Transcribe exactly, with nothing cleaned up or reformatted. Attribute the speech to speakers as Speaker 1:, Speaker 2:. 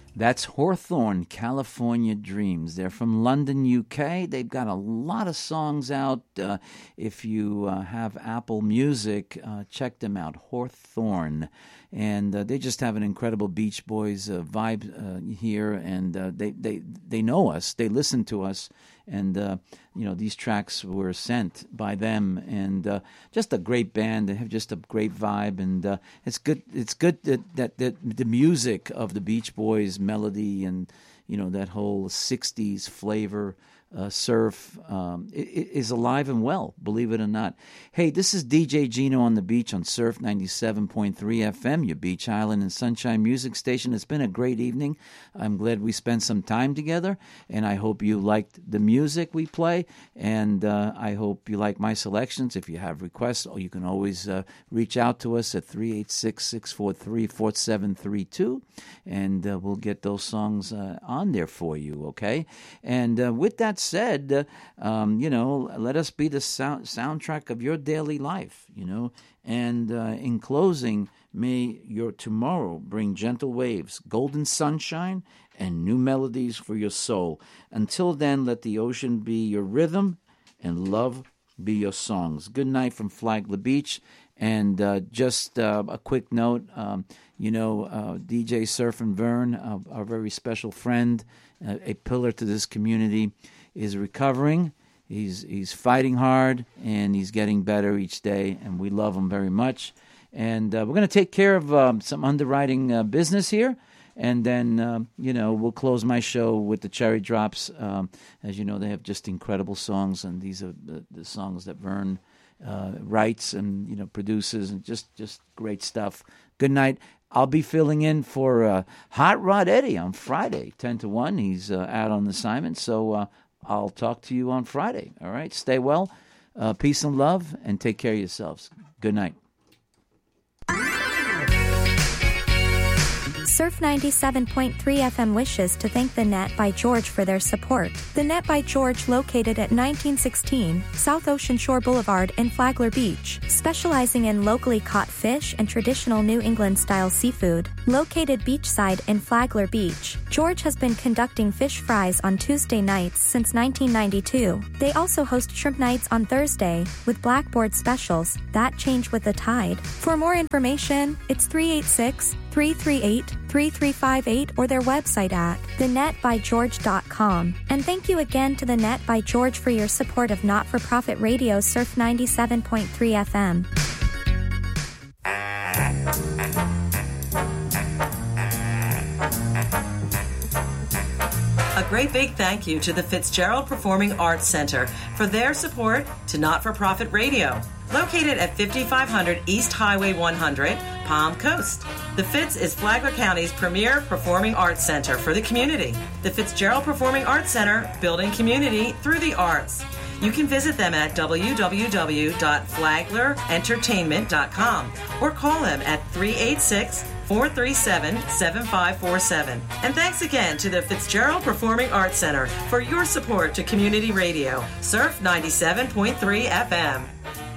Speaker 1: That's Hawthorne, California Dreams. They're from London, U K. They've got a lot of songs out. Uh, if you uh, have Apple Music, uh, check them out, Hawthorne. And uh, they just have an incredible Beach Boys uh, vibe uh, here, and uh, they, they, they know us. They listen to us. And, uh, you know, these tracks were sent by them, and uh, just a great band. They have just a great vibe, and uh, it's good It's good that, that, that the music of the Beach Boys, melody, and, you know, that whole sixties flavor, uh, surf, um, it, it is alive and well, believe it or not. Hey, this is D J Gino on the beach on Surf ninety-seven point three F M, your Beach Island and Sunshine Music Station. It's been a great evening. I'm glad we spent some time together, and I hope you liked the music we play, and uh, I hope you like my selections. If you have requests, or you can always uh, reach out to us at three eight six, six four three, four seven three two, and uh, we'll get those songs uh, on there for you, okay? And uh, with that said, uh, um, you know, let us be the sound, soundtrack of your daily life, you know. And uh, in closing, may your tomorrow bring gentle waves, golden sunshine, and new melodies for your soul. Until then, let the ocean be your rhythm and love be your songs. Good night from Flagler Beach. And uh, just uh, a quick note, um, you know, uh, D J Surf and Vern, uh, our very special friend, uh, a pillar to this community, is recovering. He's he's fighting hard, and he's getting better each day, and we love him very much. And uh, we're going to take care of um, some underwriting uh, business here, and then, uh, you know, we'll close my show with the Cherry Drops. Um, as you know, they have just incredible songs, and these are the, the songs that Vern uh, writes and, you know, produces, and just, just great stuff. Good night. I'll be filling in for uh, Hot Rod Eddie on Friday, ten to one. He's uh, out on assignment, so uh, I'll talk to you on Friday. All right? Stay well, uh, peace and love, and take care of yourselves. Good night.
Speaker 2: Surf ninety-seven point three F M wishes to thank The Net by George for their support. The Net by George, located at nineteen sixteen South Ocean Shore Boulevard in Flagler Beach, specializing in locally caught fish and traditional New England-style seafood. Located beachside in Flagler Beach, George has been conducting fish fries on Tuesday nights since nineteen ninety-two. They also host shrimp nights on Thursday, with blackboard specials that change with the tide. For more information, it's three eight six, three three eight, three three five eight or their website at the net by george dot com. And thank you again to The Net by George for your support of not-for-profit radio Surf ninety-seven point three F M.
Speaker 3: A great big thank you to the Fitzgerald Performing Arts Center for their support to not-for-profit radio. Located at fifty-five hundred East Highway one hundred, Palm Coast. The Fitz is Flagler County's premier performing arts center for the community. The Fitzgerald Performing Arts Center, building community through the arts. You can visit them at w w w dot flagler entertainment dot com or call them at three eight six, four three seven, seven five four seven. And thanks again to the Fitzgerald Performing Arts Center for your support to community radio, Surf ninety-seven point three F M.